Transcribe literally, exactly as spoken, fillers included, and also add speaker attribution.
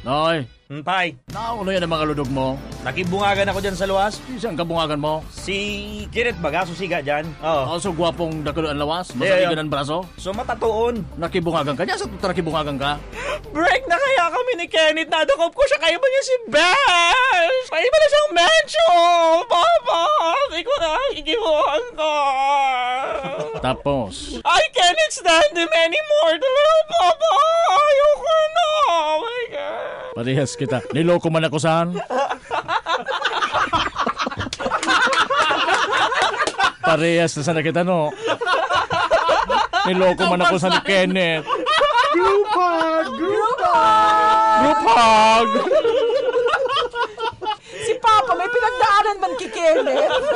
Speaker 1: Noy,
Speaker 2: Hmm, Tay,
Speaker 1: nauno yan ang mga ludog mo.
Speaker 2: nakibungagan ako dyan sa luwas.
Speaker 1: Isang kabungagan mo.
Speaker 2: Si Kenneth Baga, susiga dyan. Oo.
Speaker 1: Also, gwapong dakulo ang lawas.
Speaker 2: Yeah, yeah.
Speaker 1: Masaligan ang braso.
Speaker 2: So matatuon.
Speaker 1: Nakibungagan ka niya. Sa tuta nakibungagan ka.
Speaker 2: Break na kaya kami ni Kenneth. Nadakop ko siya. Kaya ba niya si Besh? Kaya ba na siyang medyo? Papa, hindi ko na igibuhan ka.
Speaker 1: Tapos,
Speaker 2: I can't stand him anymore. Talaga, Papa. Ayoko na. Oh my God.
Speaker 1: parehas kita. Niloko man ako saan. Parehas na sana kita, no? Niloko man ako sa ni Kenneth.
Speaker 3: Group hug! Group
Speaker 1: Group hug!
Speaker 4: Si Papa may pinagdaanan man kay Kenneth.